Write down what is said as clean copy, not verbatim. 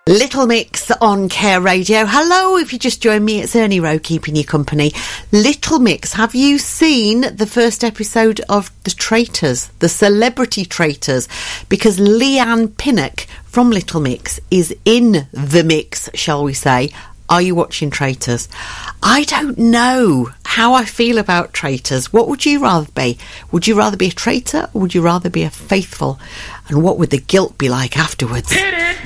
Little Mix on Care Radio. Hello, if you just joined me, it's Ernie Rowe keeping you company. Little Mix, have you seen the first episode of The Traitors, the Celebrity Traitors? Because Leanne Pinnock from Little Mix is in the mix, shall we say. Are you watching Traitors? I don't know how I feel about traitors. What would you rather be? Would you rather be a traitor or would you rather be a faithful? And what would the guilt be like afterwards?